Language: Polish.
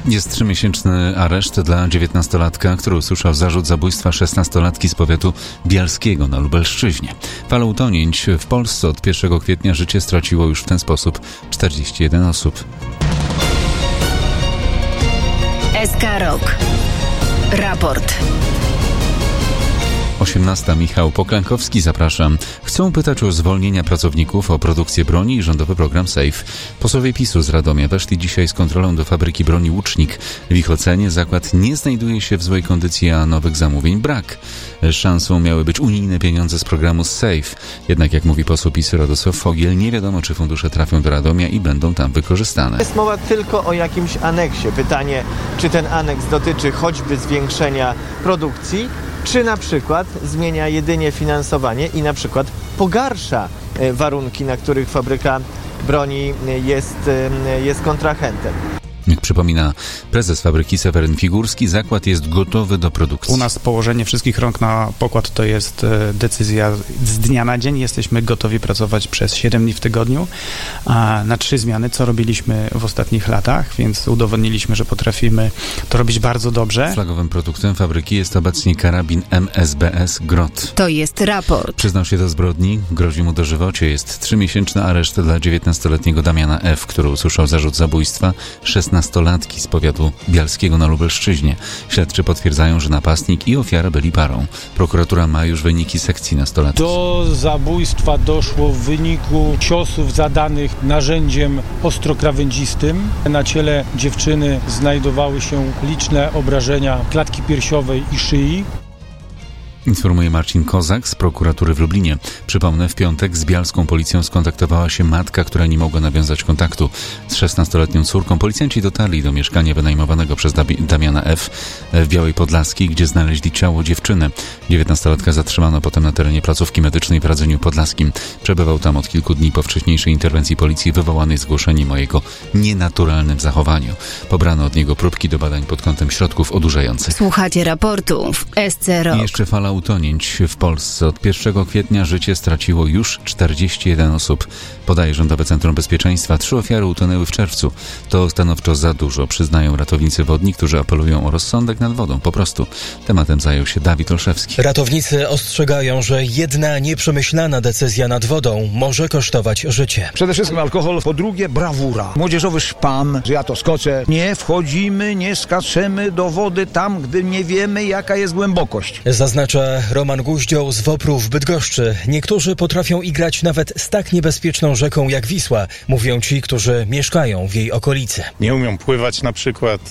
Jest 3-miesięczny areszt dla 19-latka, który usłyszał zarzut zabójstwa 16-latki z powiatu bialskiego na Lubelszczyźnie. Fala utonięć w Polsce od 1 kwietnia życie straciło już w ten sposób 41 osób. SK Rok. Raport. 18. Michał Poklankowski, zapraszam. Chcą pytać o zwolnienia pracowników, o produkcję broni i rządowy program SAFE. Posłowie PiS-u z Radomia weszli dzisiaj z kontrolą do fabryki broni Łucznik. W ich ocenie zakład nie znajduje się w złej kondycji, a nowych zamówień brak. Szansą miały być unijne pieniądze z programu SAFE. Jednak jak mówi poseł PiS-u Radosław Fogiel, nie wiadomo, czy fundusze trafią do Radomia i będą tam wykorzystane. Jest mowa tylko o jakimś aneksie. Pytanie, czy ten aneks dotyczy choćby zwiększenia produkcji, czy na przykład zmienia jedynie finansowanie i na przykład pogarsza warunki, na których fabryka broni jest kontrahentem. Jak przypomina prezes fabryki Seweryn Figurski, zakład jest gotowy do produkcji. U nas położenie wszystkich rąk na pokład to jest decyzja z dnia na dzień. Jesteśmy gotowi pracować przez 7 dni w tygodniu na 3 zmiany, co robiliśmy w ostatnich latach, więc udowodniliśmy, że potrafimy to robić bardzo dobrze. Flagowym produktem fabryki jest obecnie karabin MSBS Grot. To jest raport. Przyznał się do zbrodni, grozi mu dożywocie. Jest 3-miesięczny areszt dla 19-letniego Damiana F., który usłyszał zarzut zabójstwa 16-latki z powiatu bialskiego na Lubelszczyźnie. Śledczy potwierdzają, że napastnik i ofiara byli parą. Prokuratura ma już wyniki sekcji nastolatków. Do zabójstwa doszło w wyniku ciosów zadanych narzędziem ostrokrawędzistym. Na ciele dziewczyny znajdowały się liczne obrażenia klatki piersiowej i szyi. Informuje Marcin Kozak z prokuratury w Lublinie. Przypomnę, w piątek z bialską policją skontaktowała się matka, która nie mogła nawiązać kontaktu z 16-letnią córką. Policjanci dotarli do mieszkania wynajmowanego przez Damiana F. w Białej Podlaskiej, gdzie znaleźli ciało dziewczyny. 19-latka zatrzymano potem na terenie placówki medycznej w Radzeniu Podlaskim. Przebywał tam od kilku dni po wcześniejszej interwencji policji wywołanej zgłoszeniem o jego nienaturalnym zachowaniu. Pobrano od niego próbki do badań pod kątem środków odurzających. Słuchacie raportu w SC Rok. I jeszcze fala utonięć w Polsce. Od 1 kwietnia życie straciło już 41 osób. Podaje Rządowe Centrum Bezpieczeństwa. 3 ofiary utonęły w czerwcu. To stanowczo za dużo, przyznają ratownicy wodni, którzy apelują o rozsądek nad wodą. Po prostu tematem zajął się Dawid Olszewski. Ratownicy ostrzegają, że jedna nieprzemyślana decyzja nad wodą może kosztować życie. Przede wszystkim alkohol, po drugie brawura. Młodzieżowy szpan, że ja to skoczę. Nie wchodzimy, nie skaczemy do wody tam, gdy nie wiemy, jaka jest głębokość. Zaznacza Roman Guździoł z WOPR-u w Bydgoszczy. Niektórzy potrafią igrać nawet z tak niebezpieczną rzeką jak Wisła, mówią ci, którzy mieszkają w jej okolicy. Nie umią pływać na przykład.